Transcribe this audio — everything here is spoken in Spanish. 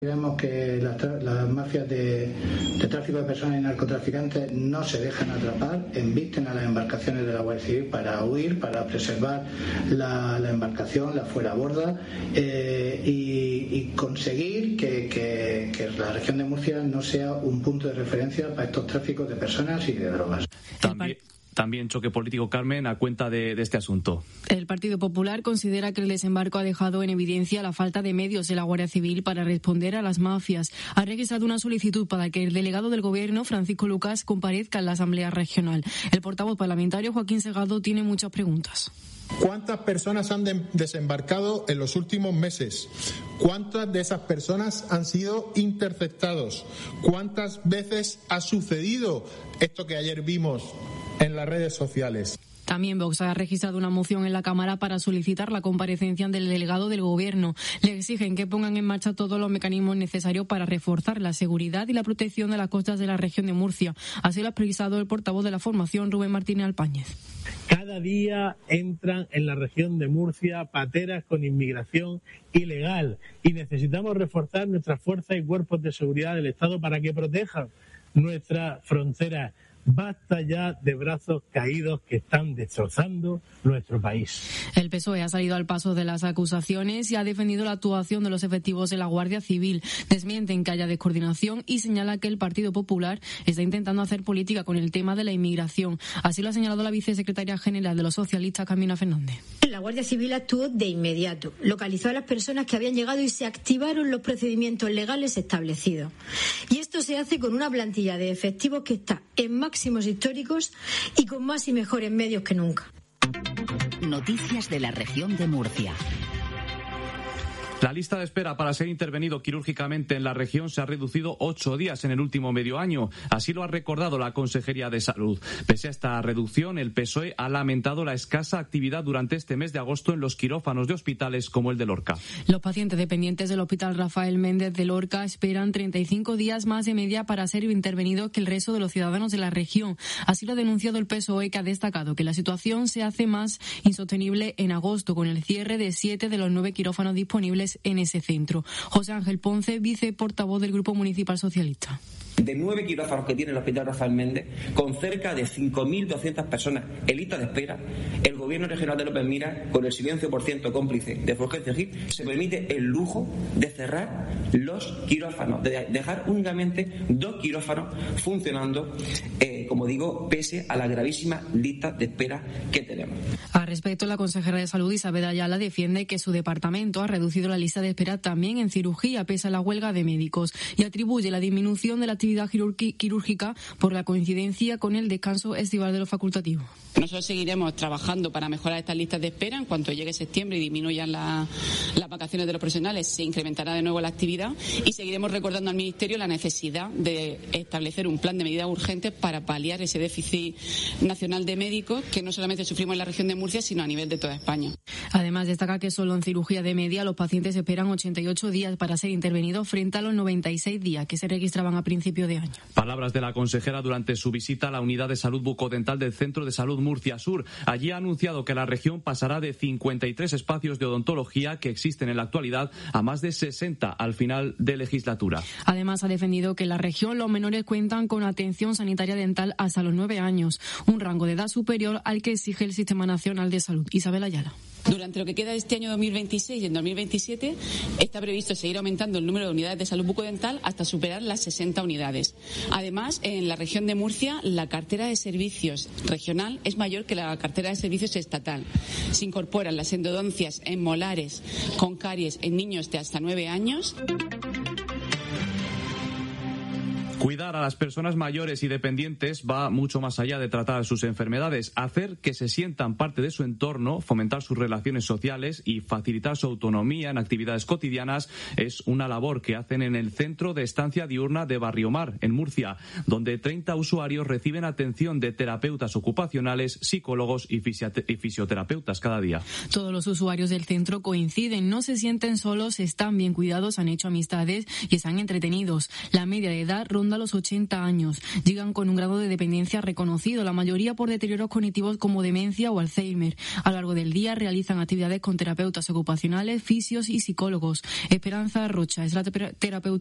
Vemos que las mafias de tráfico de personas y narcotraficantes no se dejan atrapar, embisten a las embarcaciones de la Guardia Civil para huir, para preservar la embarcación, la fuera a borda y conseguir que la región de Murcia no sea un punto de referencia para estos tráficos de personas y de drogas. También choque político, Carmen, a cuenta de este asunto. El Partido Popular considera que el desembarco ha dejado en evidencia la falta de medios de la Guardia Civil para responder a las mafias. Ha registrado una solicitud para que el delegado del Gobierno, Francisco Lucas, comparezca en la Asamblea Regional. El portavoz parlamentario, Joaquín Segado, tiene muchas preguntas. ¿Cuántas personas han desembarcado en los últimos meses? ¿Cuántas de esas personas han sido interceptados? ¿Cuántas veces ha sucedido esto que ayer vimos en las redes sociales? También Vox ha registrado una moción en la Cámara para solicitar la comparecencia del delegado del Gobierno. Le exigen que pongan en marcha todos los mecanismos necesarios para reforzar la seguridad y la protección de las costas de la región de Murcia. Así lo ha precisado el portavoz de la formación, Rubén Martínez Alpáñez. Cada día entran en la región de Murcia pateras con inmigración ilegal y necesitamos reforzar nuestras fuerzas y cuerpos de seguridad del Estado para que protejan nuestra frontera. Basta ya de brazos caídos que están destrozando nuestro país. El PSOE ha salido al paso de las acusaciones y ha defendido la actuación de los efectivos de la Guardia Civil. Desmienten que haya descoordinación y señala que el Partido Popular está intentando hacer política con el tema de la inmigración. Así lo ha señalado la vicesecretaria general de los socialistas, Carmina Fernández. La Guardia Civil actuó de inmediato, localizó a las personas que habían llegado y se activaron los procedimientos legales establecidos. Y esto se hace con una plantilla de efectivos que está en máximos históricos y con más y mejores medios que nunca. Noticias de la región de Murcia. La lista de espera para ser intervenido quirúrgicamente en la región se ha reducido 8 días en el último medio año. Así lo ha recordado la Consejería de Salud. Pese a esta reducción, el PSOE ha lamentado la escasa actividad durante este mes de agosto en los quirófanos de hospitales como el de Lorca. Los pacientes dependientes del Hospital Rafael Méndez de Lorca esperan 35 días más de media para ser intervenidos que el resto de los ciudadanos de la región. Así lo ha denunciado el PSOE, que ha destacado que la situación se hace más insostenible en agosto con el cierre de 7 de los 9 quirófanos disponibles en ese centro. José Ángel Ponce, viceportavoz del Grupo Municipal Socialista. De 9 quirófanos que tiene el Hospital Rafael Méndez, con cerca de 5.200 personas en lista de espera, el Gobierno regional de López Miras, con el silencio por ciento cómplice de Fulgencio Gil, se permite el lujo de cerrar los quirófanos, de dejar únicamente 2 quirófanos funcionando, como digo, pese a la gravísima lista de espera que tenemos. Al respecto, la consejera de Salud, Isabel Ayala, defiende que su departamento ha reducido la lista de espera también en cirugía, pese a la huelga de médicos, y atribuye la disminución de la actividad quirúrgica por la coincidencia con el descanso estival de los facultativos. Nosotros seguiremos trabajando para mejorar estas listas de espera. En cuanto llegue septiembre y disminuyan las vacaciones de los profesionales, se incrementará de nuevo la actividad y seguiremos recordando al Ministerio la necesidad de establecer un plan de medidas urgentes para paliar ese déficit nacional de médicos que no solamente sufrimos en la región de Murcia, sino a nivel de toda España. Además, destaca que solo en cirugía de media los pacientes esperan 88 días para ser intervenidos frente a los 96 días que se registraban a principio de año. Palabras de la consejera durante su visita a la unidad de salud bucodental del Centro de Salud Murcia Sur. Allí ha anunciado que la región pasará de 53 espacios de odontología que existen en la actualidad a más de 60 al final de legislatura. Además, ha defendido que en la región los menores cuentan con atención sanitaria dental hasta los 9 años, un rango de edad superior al que exige el Sistema Nacional de Salud. Isabel Ayala. Durante lo que queda de este año 2026 y en 2027 está previsto seguir aumentando el número de unidades de salud bucodental hasta superar las 60 unidades. Además, en la región de Murcia, la cartera de servicios regional es mayor que la cartera de servicios estatal. Se incorporan las endodoncias en molares con caries en niños de hasta 9 años. Cuidar a las personas mayores y dependientes va mucho más allá de tratar sus enfermedades. Hacer que se sientan parte de su entorno, fomentar sus relaciones sociales y facilitar su autonomía en actividades cotidianas es una labor que hacen en el Centro de Estancia Diurna de Barriomar, en Murcia, donde 30 usuarios reciben atención de terapeutas ocupacionales, psicólogos y fisioterapeutas cada día. Todos los usuarios del centro coinciden, no se sienten solos, están bien cuidados, han hecho amistades y están entretenidos. La media de edad ronda rondando a los 80 años. Llegan con un grado de dependencia reconocido, la mayoría por deterioros cognitivos como demencia o Alzheimer. A lo largo del día realizan actividades con terapeutas ocupacionales, fisios y psicólogos. Esperanza Rocha es la terapeuta